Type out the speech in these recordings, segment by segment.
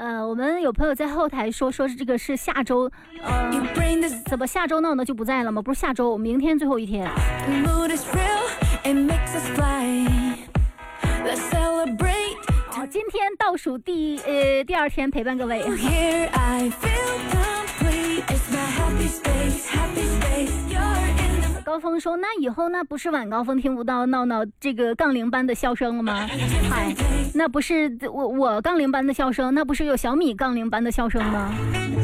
我们有朋友在后台说这个是下周，怎么下周闹呢就不在了吗？不是下周，明天最后一天。今天倒数第二天陪伴各位。高峰说：“那以后那不是晚高峰听不到闹这个杠铃般的笑声了吗？嗨，那不是我杠铃般的笑声，那不是有小米杠铃般的笑声吗？”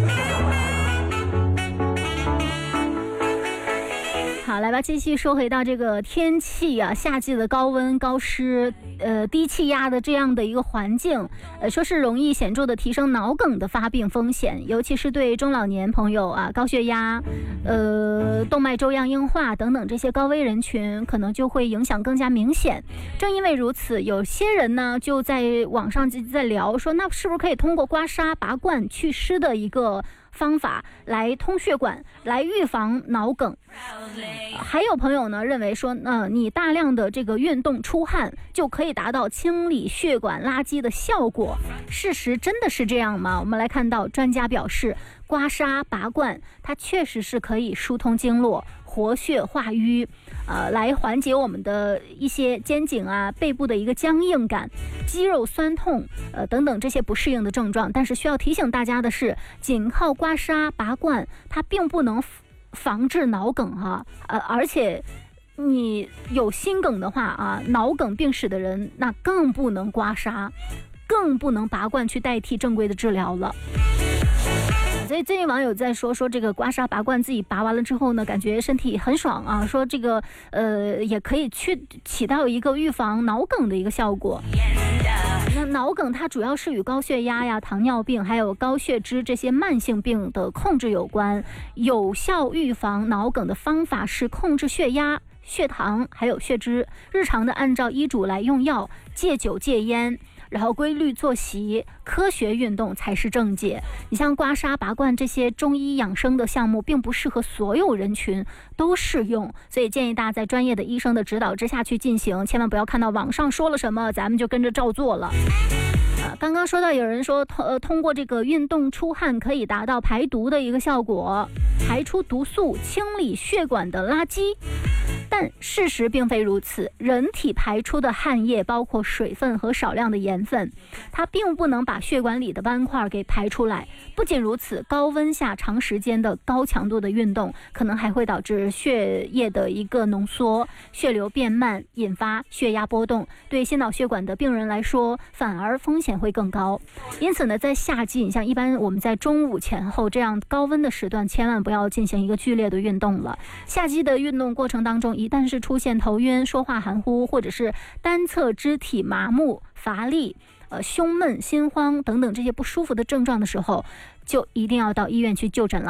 好，来吧，继续说回到这个天气啊，夏季的高温、高湿、低气压的这样的一个环境，说是容易显著的提升脑梗的发病风险，尤其是对中老年朋友啊、高血压、动脉粥样硬化等等这些高危人群，可能就会影响更加明显。正因为如此，有些人呢就在网上就在聊说，那是不是可以通过刮痧、拔罐、祛湿的一个方法来通血管，来预防脑梗。还有朋友呢认为说，你大量的这个运动出汗就可以达到清理血管垃圾的效果。事实真的是这样吗？我们来看到专家表示，刮痧、拔罐它确实是可以疏通经络、活血化瘀，来缓解我们的一些肩颈啊、背部的一个僵硬感、肌肉酸痛，等等这些不适应的症状。但是需要提醒大家的是，仅靠刮痧、拔罐，它并不能防治脑梗哈，而且你有心梗的话啊，脑梗病史的人那更不能刮痧，更不能拔罐去代替正规的治疗了。所以最近网友在说这个刮痧拔罐自己拔完了之后呢，感觉身体很爽啊，说这个也可以起到一个预防脑梗的一个效果。那脑梗它主要是与高血压呀、糖尿病还有高血脂这些慢性病的控制有关。有效预防脑梗的方法是控制血压、血糖还有血脂，日常的按照医嘱来用药，戒酒戒烟，然后规律作息、科学运动才是正解。你像刮痧、拔罐这些中医养生的项目，并不适合所有人群都适用，所以建议大家在专业的医生的指导之下去进行，千万不要看到网上说了什么，咱们就跟着照做了。刚刚说到有人说通过这个运动出汗可以达到排毒的一个效果，排出毒素，清理血管的垃圾。但事实并非如此，人体排出的汗液包括水分和少量的盐分，它并不能把血管里的斑块给排出来。不仅如此，高温下长时间的高强度的运动，可能还会导致血液的一个浓缩，血流变慢，引发血压波动，对心脑血管的病人来说，反而风险会更高。因此呢，在夏季，你像一般我们在中午前后这样高温的时段，千万不要进行一个剧烈的运动了。夏季的运动过程当中，一旦是出现头晕、说话含糊，或者是单侧肢体麻木、乏力、胸闷、心慌等等这些不舒服的症状的时候，就一定要到医院去就诊了。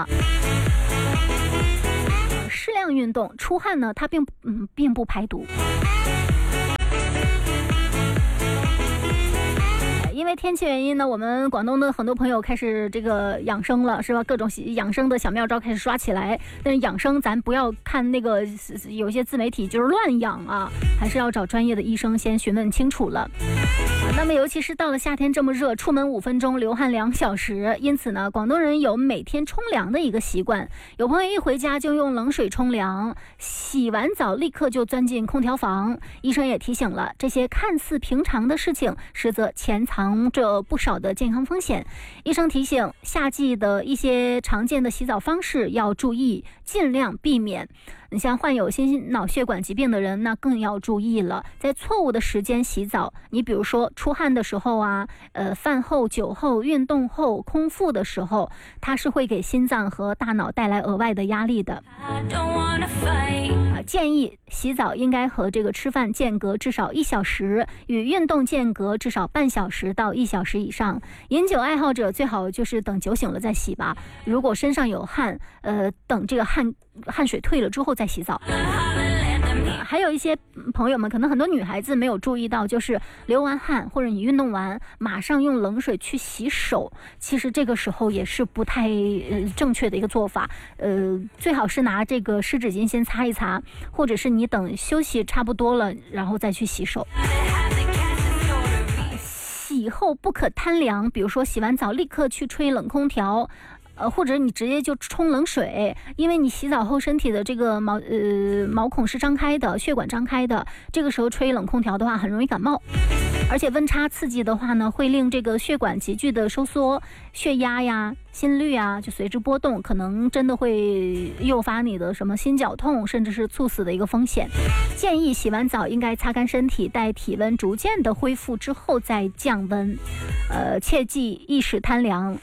适量运动，出汗呢，它并不排毒。因为天气原因呢，我们广东的很多朋友开始这个养生了，是吧？各种养生的小妙招开始刷起来。但是养生咱不要看那个有些自媒体就是乱养啊，还是要找专业的医生先询问清楚了。那么尤其是到了夏天这么热，出门5分钟流汗2小时，因此呢，广东人有每天冲凉的一个习惯。有朋友一回家就用冷水冲凉，洗完澡立刻就钻进空调房。医生也提醒了，这些看似平常的事情，实则潜藏着不少的健康风险。医生提醒，夏季的一些常见的洗澡方式要注意，尽量避免。你像患有心脑血管疾病的人，那更要注意了，在错误的时间洗澡，你比如说出汗的时候啊，饭后、酒后、运动后、空腹的时候，它是会给心脏和大脑带来额外的压力的。建议洗澡应该和这个吃饭间隔至少1小时，与运动间隔至少半小时到1小时以上。饮酒爱好者最好就是等酒醒了再洗吧。如果身上有汗，等这个汗水退了之后再洗澡。还有一些朋友们，可能很多女孩子没有注意到，就是流完汗或者你运动完马上用冷水去洗手，其实这个时候也是不太正确的一个做法。最好是拿这个湿纸巾先擦一擦，或者是你等休息差不多了然后再去洗手。洗以后不可贪凉，比如说洗完澡立刻去吹冷空调。或者你直接就冲冷水，因为你洗澡后身体的这个毛孔是张开的，血管张开的，这个时候吹冷空调的话很容易感冒，而且温差刺激的话呢，会令这个血管急剧的收缩，血压呀、心率啊就随之波动，可能真的会诱发你的什么心绞痛，甚至是猝死的一个风险。建议洗完澡应该擦干身体，待体温逐渐的恢复之后再降温，切忌一时贪凉。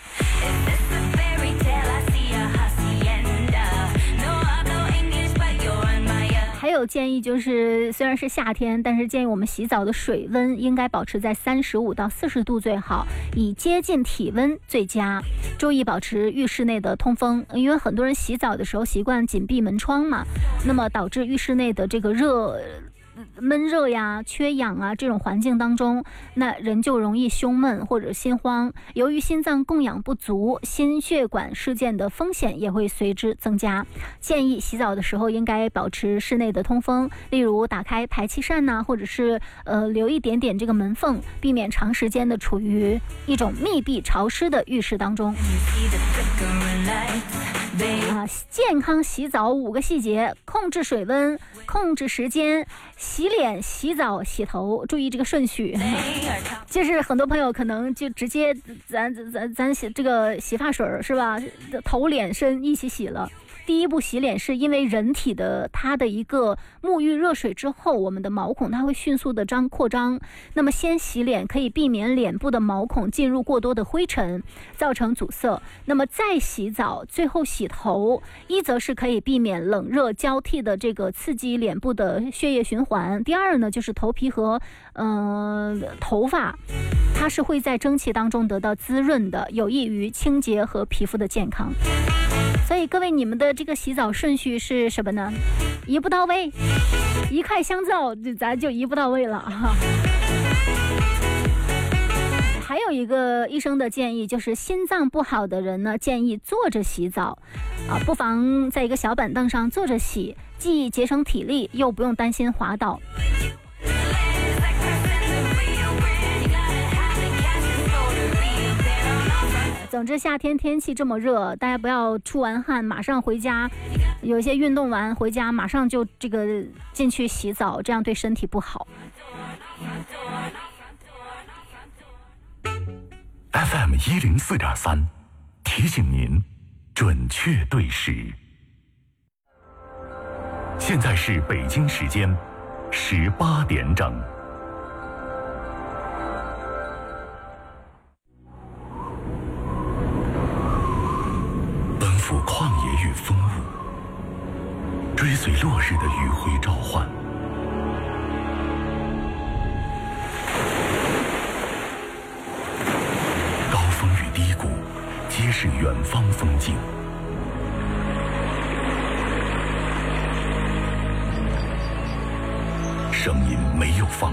还有建议就是，虽然是夏天，但是建议我们洗澡的水温应该保持在35到40度最好，以接近体温最佳。注意保持浴室内的通风，因为很多人洗澡的时候习惯紧闭门窗嘛，那么导致浴室内的这个闷热呀、缺氧啊这种环境当中，那人就容易胸闷或者心慌。由于心脏供氧不足，心血管事件的风险也会随之增加。建议洗澡的时候应该保持室内的通风，例如打开排气扇呐，或者是留一点点这个门缝，避免长时间的处于一种密闭潮湿的浴室当中。健康洗澡5个细节：控制水温，控制时间，洗脸、洗澡、洗头，注意这个顺序。就是很多朋友可能就直接咱洗这个洗发水是吧？头、脸、身一起洗了。第一步洗脸是因为人体的它的一个沐浴热水之后，我们的毛孔它会迅速的扩张，那么先洗脸可以避免脸部的毛孔进入过多的灰尘造成阻塞，那么再洗澡，最后洗头，一则是可以避免冷热交替的这个刺激脸部的血液循环，第二呢就是头皮和头发它是会在蒸汽当中得到滋润的，有益于清洁和皮肤的健康。所以各位，你们的这个洗澡顺序是什么呢？一步到位，一块香皂咱就一步到位了哈。还有一个医生的建议，就是心脏不好的人呢，建议坐着洗澡不妨在一个小板凳上坐着洗，既节省体力，又不用担心滑倒。总之夏天天气这么热，大家不要出完汗马上回家，有些运动完回家马上就这个进去洗澡，这样对身体不好。 FM 104.3提醒您准确对时。现在是北京时间18点整。旷野与风物，追随落日的余晖召唤，高峰与低谷皆是远方风景。声音没有方